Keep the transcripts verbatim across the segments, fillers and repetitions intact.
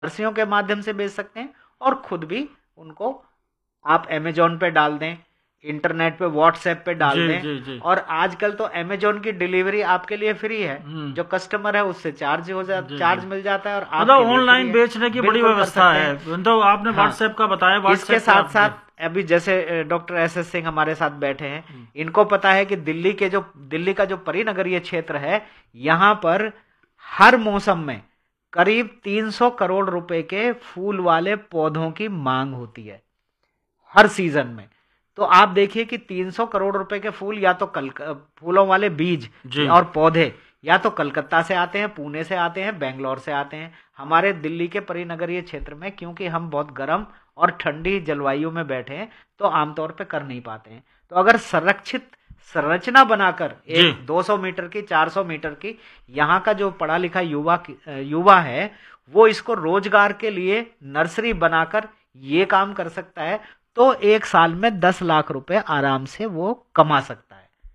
नर्सरियों के माध्यम से बेच सकते हैं, और खुद भी उनको आप अमेजोन पे डाल दें, इंटरनेट पे, व्हाट्सएप पे डाल जी दें। जी जी और आजकल तो अमेजोन की डिलीवरी आपके लिए फ्री है, हम्म जो कस्टमर है उससे चार्ज हो जा जी जी चार्ज मिल जाता है, और मतलब आपके लिए फ्री ऑनलाइन है। बेचने की बड़ी बिल्कुल कर व्यवस्था सकते है। हैं। तो आपने हाँ, व्हाट्सएप का बताया, इसके व्हाट्सएप पे साथ आप जी। साथ अभी जैसे डॉक्टर एस एस सिंह हमारे साथ बैठे हैं, हम्म, इनको पता है कि दिल्ली के जो दिल्ली का जो परिनगरीय क्षेत्र है, यहाँ पर हर मौसम में करीब तीन सौ करोड़ रुपए के फूल वाले पौधों की मांग होती है हर सीजन में। तो आप देखिए कि तीन सौ करोड़ रुपए के फूल, या तो कल फूलों वाले बीज जी और पौधे या तो कलकत्ता से आते हैं, पुणे से आते हैं, बेंगलोर से आते हैं। हमारे दिल्ली के परिनगरीय क्षेत्र में क्योंकि हम बहुत गर्म और ठंडी जलवायु में बैठे हैं, तो आमतौर पे कर नहीं पाते हैं। तो अगर संरक्षित संरचना बनाकर जी एक दो सौ मीटर की, चार सौ मीटर की, यहाँ का जो पढ़ा लिखा युवा युवा है, वो इसको रोजगार के लिए नर्सरी बनाकर ये काम कर सकता है, तो एक साल में दस लाख रुपए आराम से वो कमा सकता है,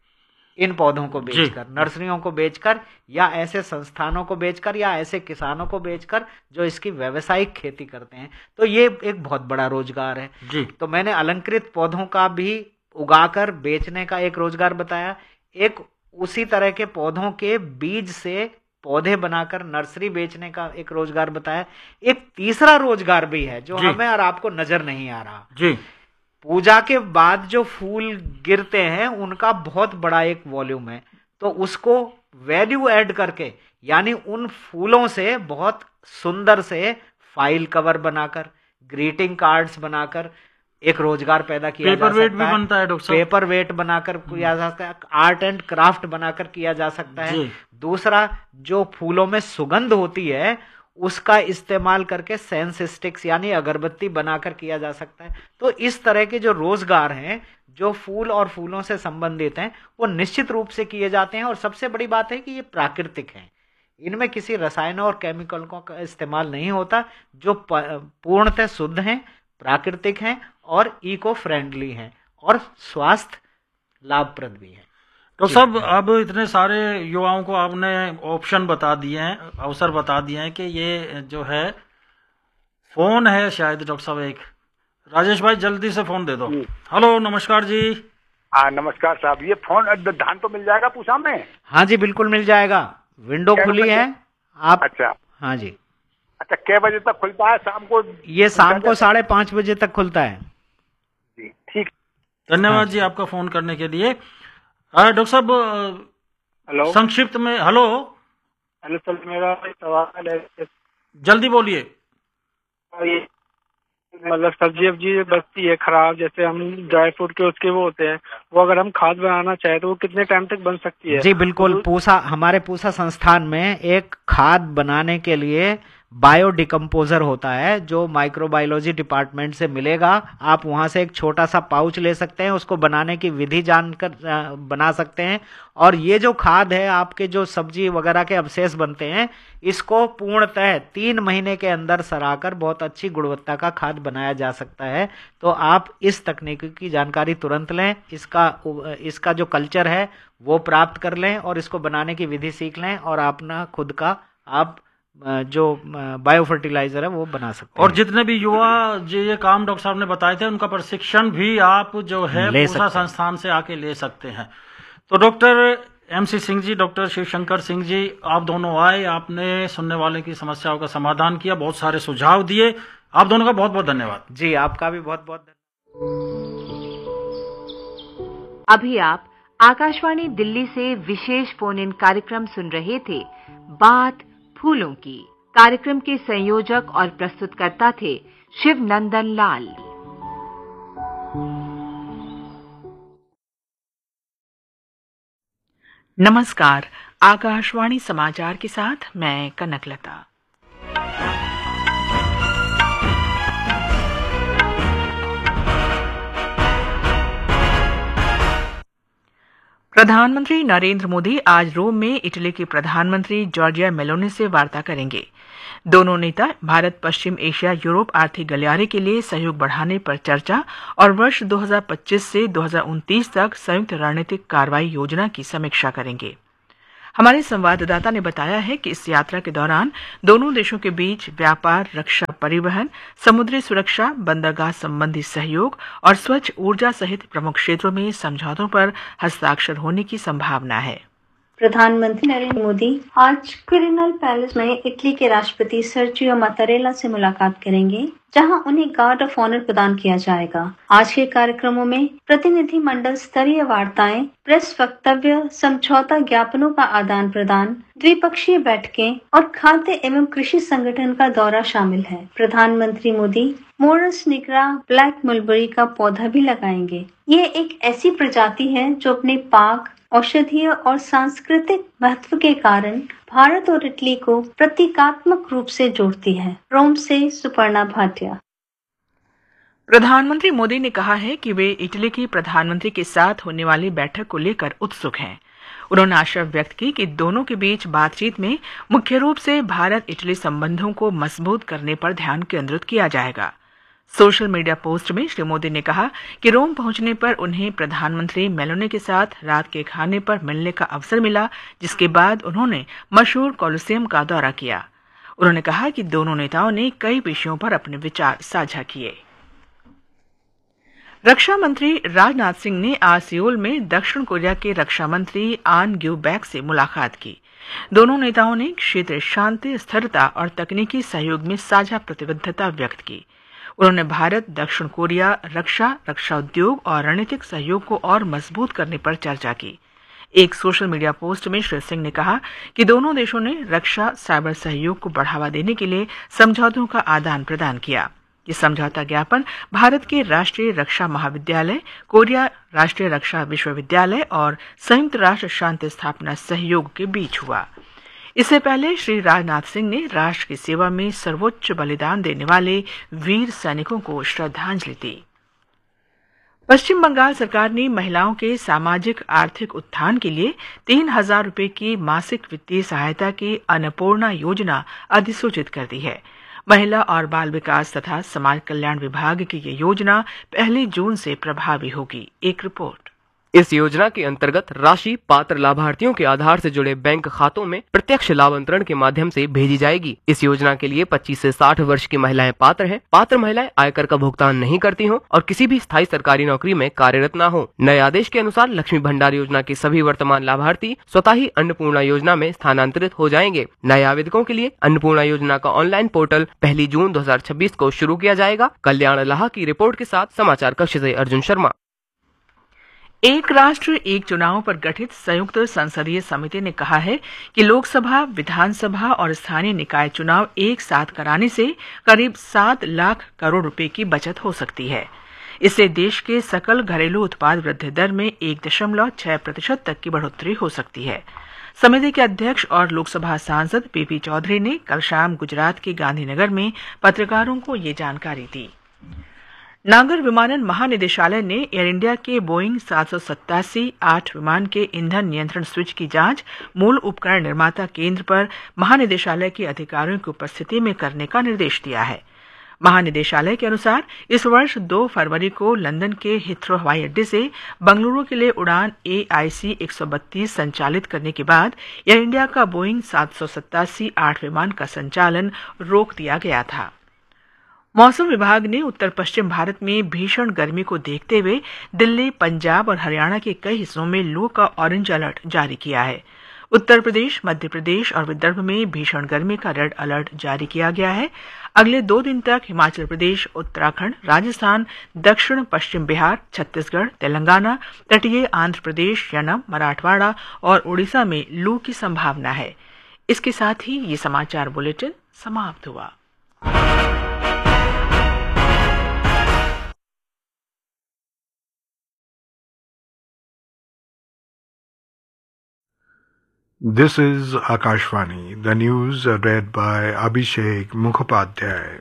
इन पौधों को जी बेचकर, नर्सरियों को बेचकर, या ऐसे संस्थानों को बेचकर, या ऐसे किसानों को बेचकर जो इसकी व्यावसायिक खेती करते हैं। तो ये एक बहुत बड़ा रोजगार है। जी तो मैंने अलंकृत पौधों का भी उगाकर बेचने का एक रोजगार बताया, एक उसी तरह के पौधों के बीज से पौधे बनाकर नर्सरी बेचने का एक रोजगार बताया। एक तीसरा रोजगार भी है जो जी हमें और आपको नजर नहीं आ रहा। जी पूजा के बाद जो फूल गिरते हैं उनका बहुत बड़ा एक वॉल्यूम है, तो उसको वैल्यू ऐड करके, यानी उन फूलों से बहुत सुंदर से फाइल कवर बनाकर, ग्रीटिंग कार्ड्स बनाकर एक रोजगार पैदा किया जा पेपर वेट भी सकता है। बनता है डॉक्टर साहब। पेपर वेट बनाकर किया जा सकता है, आर्ट एंड क्राफ्ट बनाकर किया जा सकता है। जी दूसरा, जो फूलों में सुगंध होती है उसका इस्तेमाल करके सेंस स्टिक्स यानी अगरबत्ती बनाकर किया जा सकता है। तो इस तरह के जो रोजगार हैं जो फूल और फूलों से संबंधित हैं, वो निश्चित रूप से किए जाते हैं। और सबसे बड़ी बात है कि ये प्राकृतिक हैं, इनमें किसी रसायनों और केमिकलों का इस्तेमाल नहीं होता, जो पूर्णतः शुद्ध हैं, प्राकृतिक हैं और इको फ्रेंडली हैं और स्वास्थ्य लाभप्रद भी है। तो सब अब इतने सारे युवाओं को आपने ऑप्शन बता दिए हैं, अवसर बता दिए हैं कि ये जो है फोन है शायद डॉक्टर साहब, एक राजेश भाई जल्दी से फोन दे दो। हेलो नमस्कार जी। हाँ नमस्कार साहब, ये फोन धान तो मिल जाएगा पूसा में? हाँ जी बिल्कुल मिल जाएगा, विंडो खुली है आप। अच्छा हाँ जी। अच्छा, कै बजे तक खुलता है शाम को? ये शाम को साढ़े पाँच बजे तक खुलता है जी। ठीक, धन्यवाद हाँ जी आपका फोन करने के लिए। डॉक्टर साहब हेलो संक्षिप्त में। हेलो हेलो सर, मेरा सवाल है, जल्दी बोलिए। मतलब सब्जी वब्जी बचती है खराब, जैसे हम ड्राई फ्रूट के उसके वो होते हैं, वो अगर हम खाद बनाना चाहे तो वो कितने टाइम तक बन सकती है? जी बिल्कुल, पूसा हमारे पूसा संस्थान में एक खाद बनाने के लिए बायो डिकम्पोजर होता है जो माइक्रोबायोलॉजी डिपार्टमेंट से मिलेगा। आप वहां से एक छोटा सा पाउच ले सकते हैं, उसको बनाने की विधि जानकर बना सकते हैं। और ये जो खाद है, आपके जो सब्जी वगैरह के अवशेष बनते हैं, इसको पूर्णतः तीन महीने के अंदर सराकर बहुत अच्छी गुणवत्ता का खाद बनाया जा सकता है। तो आप इस तकनीक की जानकारी तुरंत लें, इसका इसका जो कल्चर है वो प्राप्त कर लें और इसको बनाने की विधि सीख लें, और अपना खुद का आप जो बायो फर्टिलाइजर है वो बना सकते हैं। और जितने भी युवा जो ये काम डॉक्टर साहब ने बताए थे उनका प्रशिक्षण भी आप जो है पूसा संस्थान से आके ले सकते हैं। तो doctor M C Singh ji, doctor Shivshankar Singh ji, आप दोनों आए, आपने सुनने वाले की समस्याओं का समाधान किया, बहुत सारे सुझाव दिए। आप दोनों का बहुत बहुत धन्यवाद। जी आपका भी बहुत बहुत धन्यवाद। अभी आप आकाशवाणी दिल्ली से विशेष फोन इन कार्यक्रम सुन रहे थे, बात फूलों की। कार्यक्रम के संयोजक और प्रस्तुतकर्ता थे शिव नंदन लाल। नमस्कार, आकाशवाणी समाचार के साथ मैं कनकलता। प्रधानमंत्री नरेंद्र मोदी आज रोम में इटली के प्रधानमंत्री जॉर्जिया मेलोनी से वार्ता करेंगे। दोनों नेता भारत पश्चिम एशिया यूरोप आर्थिक गलियारे के लिए सहयोग बढ़ाने पर चर्चा और वर्ष दो हज़ार पच्चीस से दो हज़ार उनतीस तक संयुक्त रणनीतिक कार्रवाई योजना की समीक्षा करेंगे। हमारे संवाददाता ने बताया है कि इस यात्रा के दौरान दोनों देशों के बीच व्यापार, रक्षा, परिवहन, समुद्री सुरक्षा, बंदरगाह संबंधी सहयोग और स्वच्छ ऊर्जा सहित प्रमुख क्षेत्रों में समझौतों पर हस्ताक्षर होने की संभावना है। प्रधानमंत्री नरेंद्र मोदी आज क्विरिनल पैलेस में इटली के राष्ट्रपति सर्जियो मात्तारेला से मुलाकात करेंगे, जहां उन्हें गार्ड ऑफ ऑनर प्रदान किया जाएगा। आज के कार्यक्रमों में प्रतिनिधि मंडल स्तरीय वार्ताएं, प्रेस वक्तव्य, समझौता ज्ञापनों का आदान प्रदान, द्विपक्षीय बैठकें और खाद्य एवं कृषि संगठन का दौरा शामिल है। प्रधानमंत्री Modi Morris nigra black mulberry का पौधा भी लगाएंगे। ये एक ऐसी प्रजाति है जो अपने पाक, औषधीय और सांस्कृतिक महत्व के कारण भारत और इटली को प्रतीकात्मक रूप से जोड़ती है। रोम से सुपर्णा भाटिया। प्रधानमंत्री मोदी ने कहा है कि वे इटली की प्रधानमंत्री के साथ होने वाली बैठक को लेकर उत्सुक हैं। उन्होंने आशा व्यक्त की कि दोनों के बीच बातचीत में मुख्य रूप से भारत इटली संबंधों को मजबूत करने पर ध्यान केंद्रित किया जाएगा। सोशल मीडिया पोस्ट में श्री मोदी ने कहा कि रोम पहुंचने पर उन्हें प्रधानमंत्री मेलोनी के साथ रात के खाने पर मिलने का अवसर मिला, जिसके बाद उन्होंने मशहूर कोलोसियम का दौरा किया। उन्होंने कहा कि दोनों नेताओं ने कई विषयों पर अपने विचार साझा किए। रक्षा मंत्री राजनाथ सिंह ने आज सियोल में दक्षिण कोरिया के रक्षा मंत्री आन ग्यू बैक से मुलाकात की। दोनों नेताओं ने क्षेत्रीय शांति, स्थिरता और तकनीकी सहयोग में साझा प्रतिबद्धता व्यक्त की। उन्होंने भारत दक्षिण कोरिया रक्षा, रक्षा उद्योग और रणनीतिक सहयोग को और मजबूत करने पर चर्चा की। एक सोशल मीडिया पोस्ट में श्री सिंह ने कहा कि दोनों देशों ने रक्षा, साइबर सहयोग को बढ़ावा देने के लिए समझौतों का आदान प्रदान किया। ये समझौता ज्ञापन भारत के राष्ट्रीय रक्षा महाविद्यालय, कोरिया राष्ट्रीय रक्षा विश्वविद्यालय और संयुक्त राष्ट्र शांति स्थापना सहयोग के बीच हुआ। इससे पहले श्री राजनाथ सिंह ने राष्ट्र की सेवा में सर्वोच्च बलिदान देने वाले वीर सैनिकों को श्रद्धांजलि दी। पश्चिम बंगाल सरकार ने महिलाओं के सामाजिक आर्थिक उत्थान के लिए तीन हजार रुपए की मासिक वित्तीय सहायता की अन्नपूर्णा योजना अधिसूचित कर दी है। महिला और बाल विकास तथा समाज कल्याण विभाग की ये योजना पहली जून से प्रभावी होगी। एक रिपोर्ट। इस योजना के अंतर्गत राशि पात्र लाभार्थियों के आधार से जुड़े बैंक खातों में प्रत्यक्ष लाभ अंतरण के माध्यम से भेजी जाएगी। इस योजना के लिए पच्चीस से साठ वर्ष की महिलाएं पात्र हैं। पात्र महिलाएं आयकर का भुगतान नहीं करती हों और किसी भी स्थायी सरकारी नौकरी में कार्यरत न हो। नए आदेश के अनुसार लक्ष्मी भंडार योजना के सभी वर्तमान लाभार्थी स्वतः ही अन्नपूर्णा योजना में स्थानांतरित हो जाएंगे। नए आवेदकों के लिए अन्नपूर्णा योजना का ऑनलाइन पोर्टल पहली जून दो हजार छब्बीस को शुरू किया जाएगा। कल्याण लाहा की रिपोर्ट के साथ समाचार कक्ष से अर्जुन शर्मा। एक राष्ट्र एक चुनाव पर गठित संयुक्त संसदीय समिति ने कहा है कि लोकसभा, विधानसभा और स्थानीय निकाय चुनाव एक साथ कराने से करीब सात लाख करोड़ रुपए की बचत हो सकती है। इससे देश के सकल घरेलू उत्पाद वृद्धि दर में एक दशमलव छह प्रतिशत तक की बढ़ोतरी हो सकती है। समिति के अध्यक्ष और लोकसभा सांसद पीपी चौधरी ने कल शाम गुजरात के गांधीनगर में पत्रकारों को ये जानकारी दी। नागर विमानन महानिदेशालय ने एयर इंडिया के बोइंग सात सौ सत्तासी आठ विमान के ईंधन नियंत्रण स्विच की जांच मूल उपकरण निर्माता केंद्र पर महानिदेशालय के अधिकारियों की उपस्थिति में करने का निर्देश दिया है। महानिदेशालय के अनुसार इस वर्ष दो फरवरी को लंदन के हिथ्रो हवाई अड्डे से बंगलुरु के लिए उड़ान ए आई सी एक सौ बत्तीस संचालित करने के बाद एयर इंडिया का बोइंग सात सौ सत्तासी आठ विमान का संचालन रोक दिया गया था। मौसम विभाग ने उत्तर पश्चिम भारत में भीषण गर्मी को देखते हुए दिल्ली, पंजाब और हरियाणा के कई हिस्सों में लू का ऑरेंज अलर्ट जारी किया है। उत्तर प्रदेश, मध्य प्रदेश और विदर्भ में भीषण गर्मी का रेड अलर्ट जारी किया गया है। अगले दो दिन तक हिमाचल प्रदेश, उत्तराखंड, राजस्थान, दक्षिण पश्चिम बिहार, छत्तीसगढ़, तेलंगाना, तटीय आंध्र प्रदेश, यनम, मराठवाड़ा और उड़ीसा में लू की संभावना है। इसके साथ ही ये समाचार बुलेटिन समाप्त हुआ। This is Akashvani. The news are read by Abhishek Mukhopadhyay.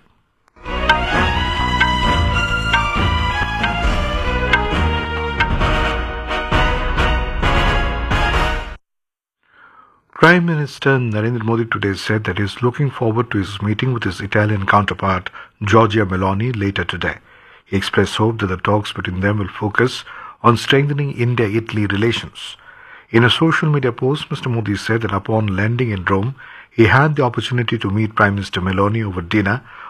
Prime Minister Narendra Modi today said that he is looking forward to his meeting with his Italian counterpart Giorgia Meloni later today. He expressed hope that the talks between them will focus on strengthening India-Italy relations. In a social media post, Mister Modi said that upon landing in Rome, he had the opportunity to meet Prime Minister Meloni over dinner,